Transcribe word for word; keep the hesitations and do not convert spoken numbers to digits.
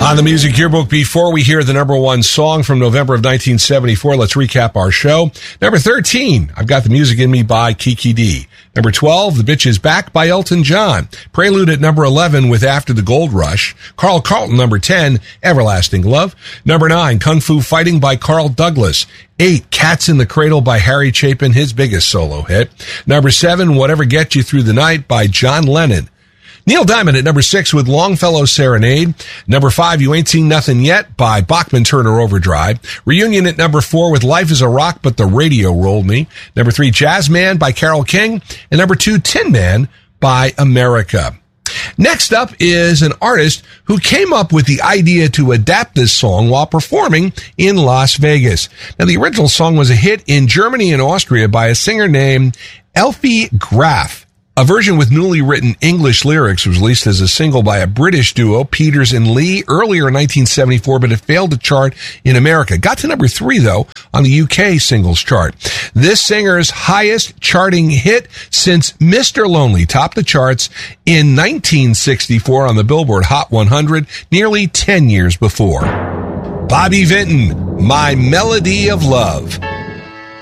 On the Music Yearbook, before we hear the number one song from November of nineteen seventy-four, let's recap our show. Number thirteen, I've Got the Music in Me by Kiki D. Number twelve, The Bitch Is Back by Elton John. Prelude at number eleven with After the Gold Rush. Carl Carlton, number ten, Everlasting Love. Number nine, Kung Fu Fighting by Carl Douglas. Eight, Cats in the Cradle by Harry Chapin, his biggest solo hit. Number seven, Whatever Gets You Through the Night by John Lennon. Neil Diamond at number six with Longfellow Serenade. Number five, You Ain't Seen Nothing Yet by Bachman Turner Overdrive. Reunion at number four with Life is a Rock, But the Radio Rolled Me. Number three, Jazzman by Carole King. And number two, Tin Man by America. Next up is an artist who came up with the idea to adapt this song while performing in Las Vegas. Now, the original song was a hit in Germany and Austria by a singer named Elfie Graf. A version with newly written English lyrics was released as a single by a British duo, Peters and Lee, earlier in nineteen seventy-four, but it failed to chart in America. Got to number three, though, on the U K singles chart. This singer's highest charting hit since Mister Lonely topped the charts in nineteen sixty-four on the Billboard Hot one hundred, nearly ten years before. Bobby Vinton, My Melody of Love.